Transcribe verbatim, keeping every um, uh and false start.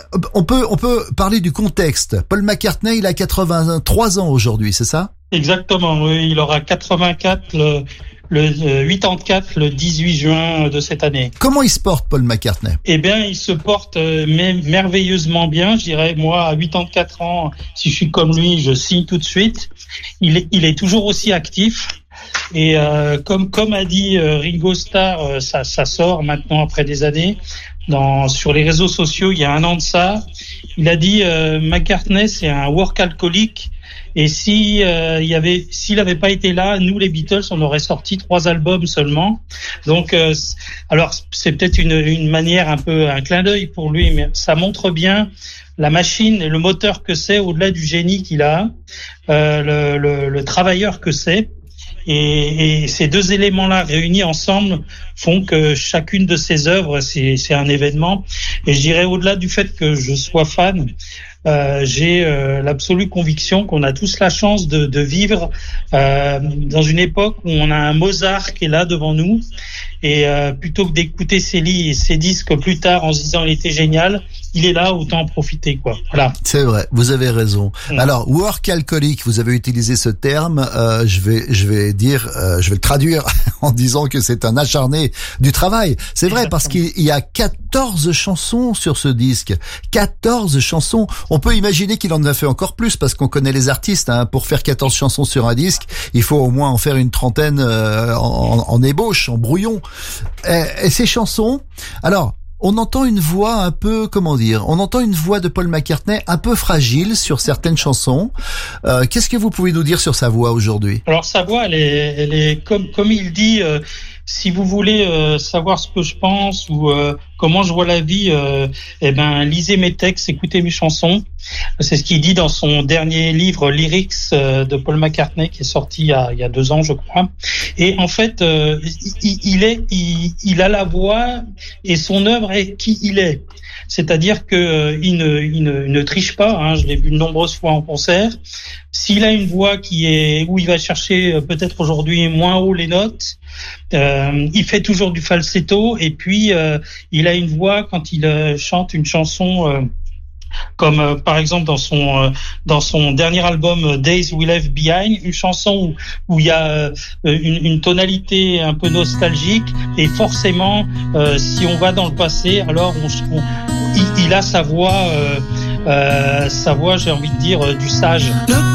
On peut, on peut parler du contexte. Paul McCartney, il a quatre-vingt-trois ans aujourd'hui, c'est ça? Exactement, oui. Il aura quatre-vingt-quatre le, le euh, quatre-vingt-quatre le dix-huit juin de cette année. Comment il se porte, Paul McCartney? Eh bien, il se porte euh, merveilleusement bien. Je dirais, moi, à quatre-vingt-quatre ans, si je suis comme lui, je signe tout de suite. Il est, il est toujours aussi actif. Et euh, comme comme a dit euh, Ringo Starr, euh, ça ça sort maintenant après des années dans sur les réseaux sociaux. Il y a un an de ça, il a dit euh, McCartney c'est un workaholic. Et si euh, il y avait, s'il n'avait pas été là, nous les Beatles, on aurait sorti trois albums seulement. Donc, euh, alors c'est peut-être une, une manière un peu un clin d'œil pour lui, mais ça montre bien la machine et le moteur que c'est, au-delà du génie qu'il a, euh, le, le, le travailleur que c'est. Et, et ces deux éléments-là réunis ensemble font que chacune de ses œuvres, c'est, c'est un événement. Et je dirais, au-delà du fait que je sois fan, euh, j'ai euh, l'absolue conviction qu'on a tous la chance de, de vivre euh, dans une époque où on a un Mozart qui est là devant nous. Et euh, plutôt que d'écouter ses, li- ses disques plus tard en se disant il était génial, il est là, autant en profiter, quoi. Voilà. C'est vrai, vous avez raison. Mmh. Alors, workaholic, vous avez utilisé ce terme. Euh, je vais, je vais dire, euh, je vais le traduire en disant que c'est un acharné du travail. C'est vrai parce qu'il y a quatorze chansons sur ce disque. quatorze chansons. On peut imaginer qu'il en a fait encore plus parce qu'on connaît les artistes. Hein. Pour faire quatorze chansons sur un disque, il faut au moins en faire une trentaine euh, en, en ébauche, en brouillon. Et, et ces chansons, alors. On entend une voix un peu, comment dire, on entend une voix de Paul McCartney un peu fragile sur certaines chansons. Euh, qu'est-ce que vous pouvez nous dire sur sa voix aujourd'hui? Alors sa voix, elle est, elle est comme comme il dit. Euh, si vous voulez euh, savoir ce que je pense ou euh, comment je vois la vie, euh, eh ben lisez mes textes, écoutez mes chansons. C'est ce qu'il dit dans son dernier livre Lyrics euh, de Paul McCartney qui est sorti il y a, il y a deux ans, je crois. Et en fait, euh, il, il est, il, il a la voix et son œuvre est qui il est. C'est-à-dire que euh, il, ne, il, ne, il ne triche pas. Hein, je l'ai vu de nombreuses fois en concert. S'il a une voix qui est où il va chercher euh, peut-être aujourd'hui moins haut les notes, euh, il fait toujours du falsetto. Et puis euh, il a une voix quand il euh, chante une chanson. Euh, Comme euh, par exemple dans son euh, dans son dernier album euh, Days We Left Behind, une chanson où où il y a euh, une, une tonalité un peu nostalgique et forcément euh, si on va dans le passé, alors on, on il, il a sa voix euh, euh, sa voix j'ai envie de dire euh, du sage.